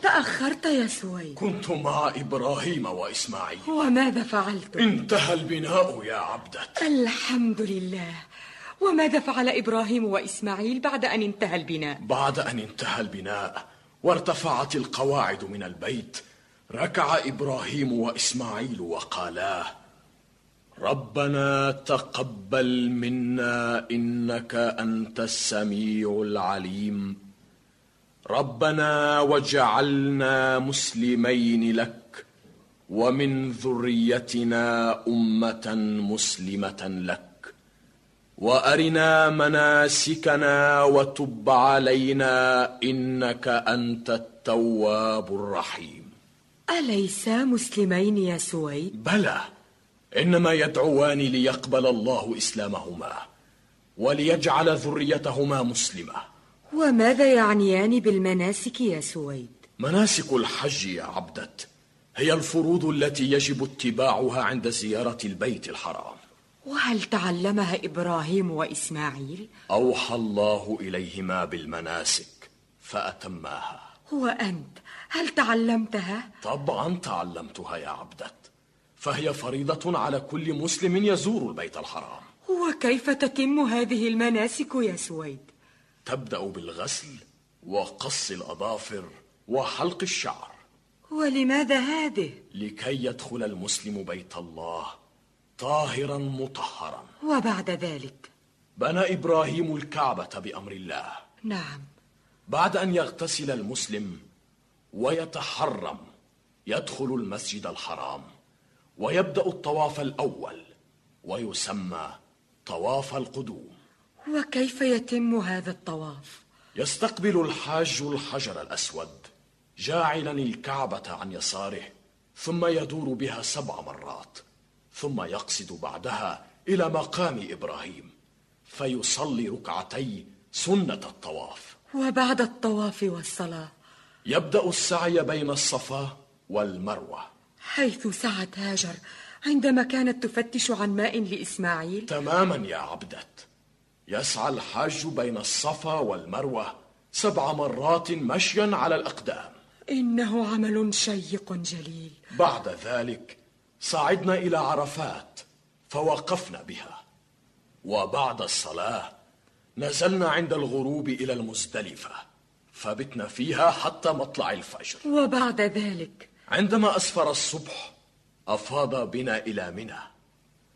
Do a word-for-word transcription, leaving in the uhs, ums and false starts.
تأخرت يا سويد. كنت مع إبراهيم وإسماعيل. وماذا فعلت؟ انتهى البناء يا عبدة. الحمد لله. وماذا فعل إبراهيم وإسماعيل بعد أن انتهى البناء؟ بعد أن انتهى البناء وارتفعت القواعد من البيت، ركع إبراهيم وإسماعيل وقالا: ربنا تقبل منا إنك أنت السميع العليم، ربنا واجعلنا مسلمين لك ومن ذريتنا أمة مسلمة لك، وأرنا مناسكنا وتب علينا إنك أنت التواب الرحيم. أليس مسلمين يا سويد؟ بلى، إنما يدعوان ليقبل الله إسلامهما وليجعل ذريتهما مسلمة. وماذا يعنيان بالمناسك يا سويد؟ مناسك الحج يا عبدة هي الفروض التي يجب اتباعها عند زيارة البيت الحرام. وهل تعلمها إبراهيم وإسماعيل؟ أوحى الله إليهما بالمناسك فأتماها. وأنت هل تعلمتها؟ طبعا تعلمتها يا عبدة، فهي فريضة على كل مسلم يزور البيت الحرام. وكيف تتم هذه المناسك يا سويد؟ تبدأ بالغسل وقص الأظافر وحلق الشعر. ولماذا هذه؟ لكي يدخل المسلم بيت الله طاهرا مطهرا. وبعد ذلك؟ بنى إبراهيم الكعبة بأمر الله. نعم. بعد أن يغتسل المسلم ويتحرم يدخل المسجد الحرام ويبدأ الطواف الأول ويسمى طواف القدوم. وكيف يتم هذا الطواف؟ يستقبل الحاج الحجر الأسود جاعلا الكعبة عن يساره، ثم يدور بها سبع مرات، ثم يقصد بعدها إلى مقام إبراهيم فيصلي ركعتي سنة الطواف. وبعد الطواف والصلاة يبدأ السعي بين الصفا والمروة، حيث سعت هاجر عندما كانت تفتش عن ماء لإسماعيل. تماما يا عبدة. يسعى الحاج بين الصفا والمروة سبع مرات مشيا على الأقدام. إنه عمل شيق جليل. بعد ذلك صعدنا إلى عرفات فوقفنا بها، وبعد الصلاة نزلنا عند الغروب إلى المزدلفة فبتنا فيها حتى مطلع الفجر. وبعد ذلك عندما أسفر الصبح أفاض بنا إلى منى،